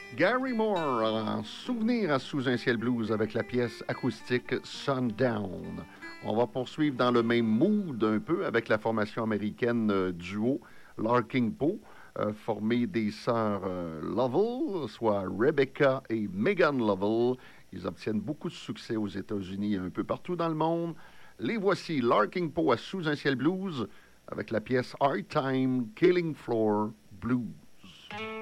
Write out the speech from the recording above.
Gary Moore, en souvenir à Sous un ciel blues avec la pièce acoustique Sundown. On va poursuivre dans le même mood un peu avec la formation américaine duo Larking Poe, formée des sœurs Lovell, soit Rebecca et Megan Lovell. Ils obtiennent beaucoup de succès aux États-Unis et un peu partout dans le monde. Les voici, Larking Poe à Sous un ciel blues avec la pièce Hard Time Killing Floor Blues.